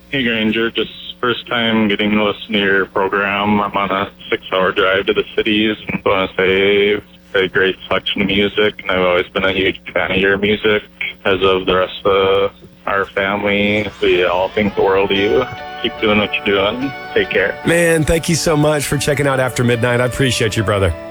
Hey Granger, just first time getting to listen to your program. I'm on a 6-hour drive to the cities and want to say a great selection of music, and I've always been a huge fan of your music. As of the rest of our family, we all think the world of you. Keep doing what you're doing. Take care. Man, thank you so much for checking out After Midnight. I appreciate you, brother.